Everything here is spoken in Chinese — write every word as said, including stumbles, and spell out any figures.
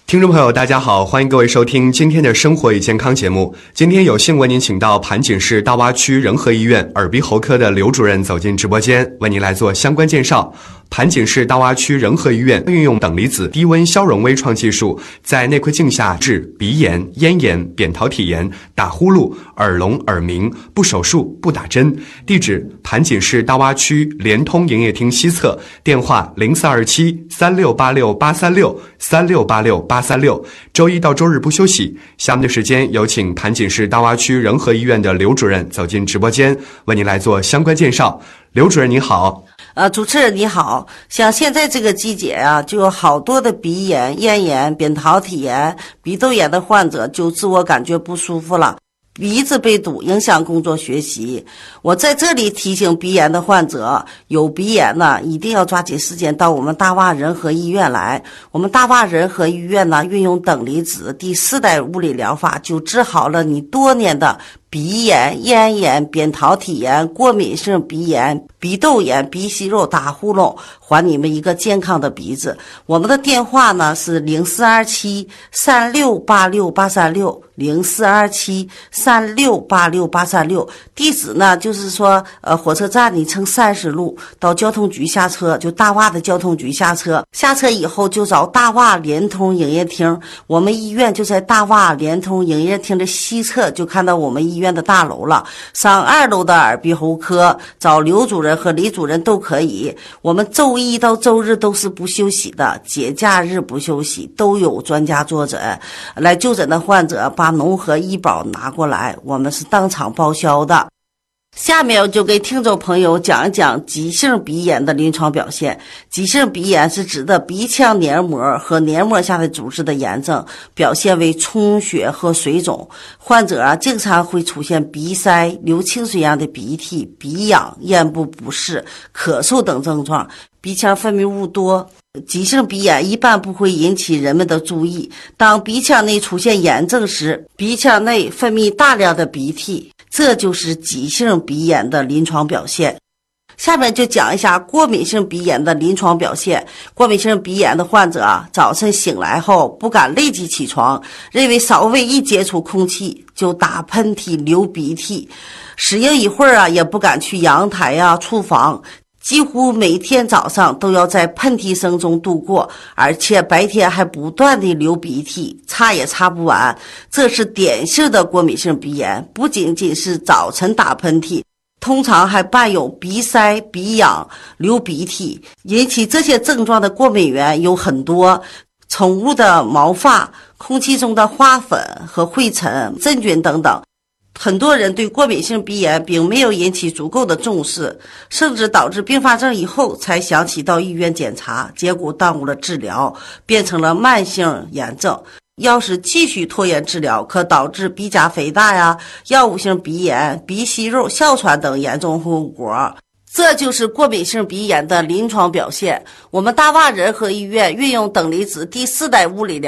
听众朋友大家好，欢迎各位收听今天的生活与健康节目。今天有幸为您请到盘锦市大洼区仁和医院耳鼻喉科的刘主任走进直播间，为您来做相关介绍。盘锦市大洼区仁和医院运用等离子低温消融微创技术，在内窥镜下治鼻炎、咽炎、扁桃体炎、打呼噜、耳聋耳鸣，不手术不打针。地址：盘锦市大洼区联通营业厅西侧，电话零四二七三六八六八三六三六八六八三六，周一到周日不休息。下面的时间有请盘锦市大洼区仁和医院的刘主任走进直播间，为您来做相关介绍。刘主任你好。 呃，主持人你好，像现在这个季节啊，就有好多的鼻炎、咽炎、扁桃体炎、鼻窦炎的患者就自我感觉不舒服了，鼻子被堵，影响工作学习。我在这里提醒鼻炎的患者，有鼻炎呢，一定要抓紧时间到我们大洼仁和医院来。我们大洼仁和医院呢，运用等离子第四代物理疗法，就治好了你多年的鼻炎、咽炎、扁桃体炎、过敏性鼻炎、鼻窦炎、鼻息肉、打呼噜，还你们一个健康的鼻子。我们的电话呢是零四二七三六八六八三六，零四二七三六八六八三六。地址呢就是说，呃，火车站你乘三十路到交通局下车，就大洼的交通局下车，下车以后就找大洼联通营业厅。我们医院就在大洼联通营业厅的西侧，就看到我们医院医院的大楼了。上二楼的耳鼻喉科找刘主任和李主任都可以。我们周一到周日都是不休息的，节假日不休息，都有专家坐诊。来就诊的患者把农合医保拿过来，我们是当场报销的。下面我就给听众朋友讲一讲急性鼻炎的临床表现。急性鼻炎是指的鼻腔黏膜和黏膜下的组织的炎症，表现为充血和水肿。患者啊，经常会出现鼻塞、流清水样的鼻涕、鼻痒、咽部不适、咳嗽等症状，鼻腔分泌物多。急性鼻炎一般不会引起人们的注意，当鼻腔内出现炎症时，鼻腔内分泌大量的鼻涕，这就是急性鼻炎的临床表现。下面就讲一下过敏性鼻炎的临床表现。过敏性鼻炎的患者啊，早晨醒来后不敢立即起床，认为稍微一接触空气就打喷嚏、流鼻涕，适应一会儿啊，也不敢去阳台啊、厨房。几乎每天早上都要在喷嚏声中度过，而且白天还不断的流鼻涕，擦也擦不完。这是典型的过敏性鼻炎，不仅仅是早晨打喷嚏，通常还伴有鼻塞、鼻痒、流鼻涕。引起这些症状的过敏源有很多，宠物的毛发、空气中的花粉和灰尘、真菌等等。很多人对过敏性鼻炎并没有引起足够的重视，甚至导致并发症以后才想起到医院检查，结果耽误了治疗，变成了慢性炎症。要是继续拖延治疗，可导致鼻甲肥大呀、药物性鼻炎、鼻息肉、哮喘等严重后果。这就是过敏性鼻炎的临床表现。我们大洼仁和医院运用等离子第四代物理疗